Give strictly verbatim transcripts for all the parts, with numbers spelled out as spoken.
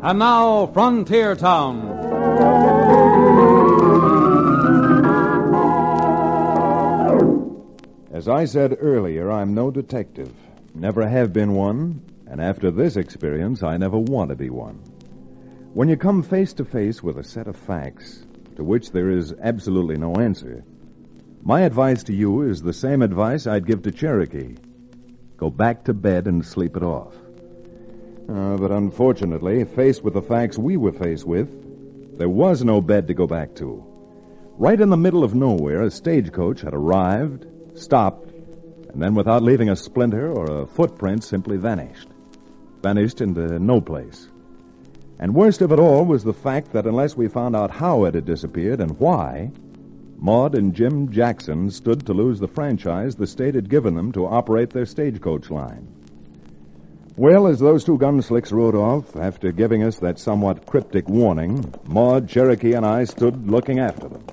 And now, Frontier Town. As I said earlier, I'm no detective. Never have been one, and after this experience, I never want to be one. When you come face to face with a set of facts to which there is absolutely no answer, my advice to you is the same advice I'd give to Cherokee. Go back to bed and sleep it off. Uh, but unfortunately, faced with the facts we were faced with, there was no bed to go back to. Right in the middle of nowhere, a stagecoach had arrived, stopped, and then without leaving a splinter or a footprint, simply vanished. Vanished into no place. And worst of it all was the fact that unless we found out how it had disappeared and why, Maud and Jim Jackson stood to lose the franchise the state had given them to operate their stagecoach line. Well, as those two gunslicks rode off, after giving us that somewhat cryptic warning, Maud, Cherokee, and I stood looking after them.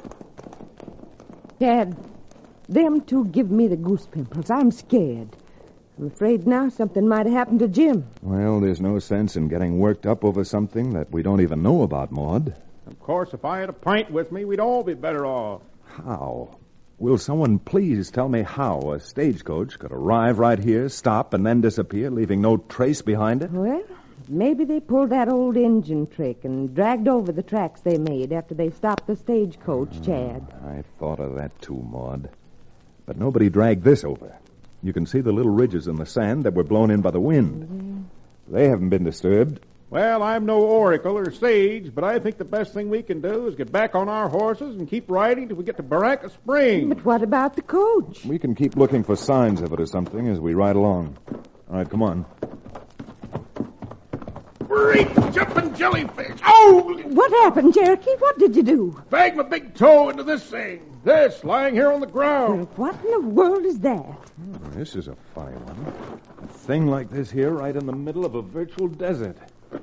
Dad, them two give me the goose pimples. I'm scared. I'm afraid now something might have happened to Jim. Well, there's no sense in getting worked up over something that we don't even know about, Maud. Of course, if I had a pint with me, we'd all be better off. How? Will someone please tell me how a stagecoach could arrive right here, stop, and then disappear, leaving no trace behind it? Well, maybe they pulled that old engine trick and dragged over the tracks they made after they stopped the stagecoach, Chad. Uh, I thought of that too, Maud. But nobody dragged this over. You can see the little ridges in the sand that were blown in by the wind. Mm-hmm. They haven't been disturbed. Well, I'm no oracle or sage, but I think the best thing we can do is get back on our horses and keep riding till we get to Barranca Springs. But what about the coach? We can keep looking for signs of it or something as we ride along. All right, come on. Great jumping jellyfish! Oh! What happened, Cherokee? What did you do? Bag my big toe into this thing. This, lying here on the ground. Well, what in the world is that? Oh, this is a funny one. A thing like this here right in the middle of a virtual desert.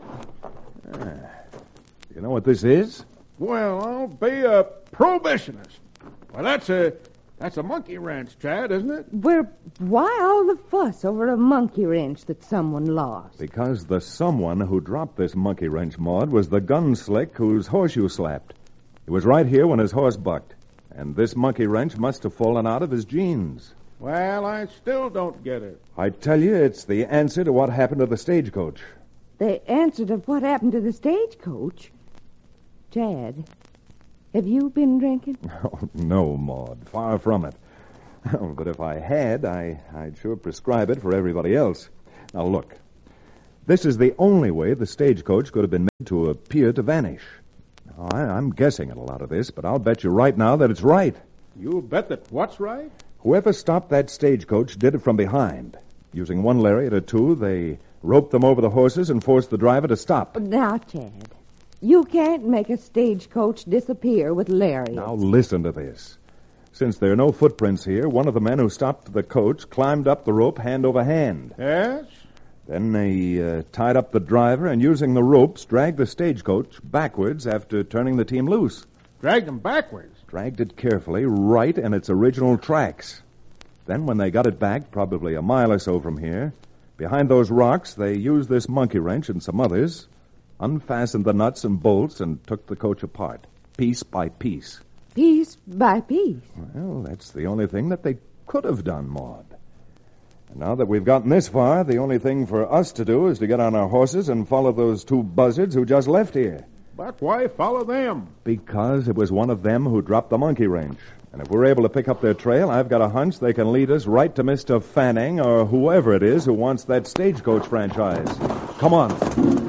Ah. You know what this is? Well, I'll be a prohibitionist. Well, that's a that's a monkey wrench, Chad, isn't it? Well, why all the fuss over a monkey wrench that someone lost? Because the someone who dropped this monkey wrench, Maud, was the gunslick whose horse you slapped. He was right here when his horse bucked, and this monkey wrench must have fallen out of his jeans. Well, I still don't get it. I tell you, it's the answer to what happened to the stagecoach. The answer to what happened to the stagecoach? Chad, have you been drinking? Oh, no, Maud. Far from it. Oh, but if I had, I, I'd sure prescribe it for everybody else. Now, look. This is the only way the stagecoach could have been made to appear to vanish. Now, I, I'm guessing at a lot of this, but I'll bet you right now that it's right. You'll bet that what's right? Whoever stopped that stagecoach did it from behind. Using one lariat or two, they roped them over the horses and forced the driver to stop. Now, Chad, you can't make a stagecoach disappear with lariats. Now, listen to this. Since there are no footprints here, one of the men who stopped the coach climbed up the rope hand over hand. Yes? Then they uh, tied up the driver and, using the ropes, dragged the stagecoach backwards after turning the team loose. Dragged them backwards? Dragged it carefully right in its original tracks. Then, when they got it back, probably a mile or so from here, behind those rocks, they used this monkey wrench and some others, unfastened the nuts and bolts, and took the coach apart, piece by piece. Piece by piece? Well, that's the only thing that they could have done, Maud. And now that we've gotten this far, the only thing for us to do is to get on our horses and follow those two buzzards who just left here. But why follow them? Because it was one of them who dropped the monkey wrench. And if we're able to pick up their trail, I've got a hunch they can lead us right to Mister Fanning or whoever it is who wants that stagecoach franchise. Come on.